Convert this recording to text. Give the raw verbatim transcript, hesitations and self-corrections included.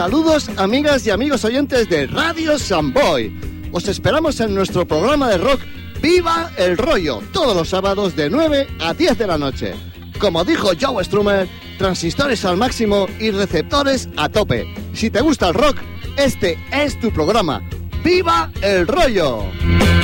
Saludos, amigas y amigos oyentes de Radio Samboy. Os esperamos en nuestro programa de rock Viva el Rollo, todos los sábados de nueve a diez de la noche. Como dijo Joe Strummer, transistores al máximo y receptores a tope. Si te gusta el rock, este es tu programa. ¡Viva el Rollo!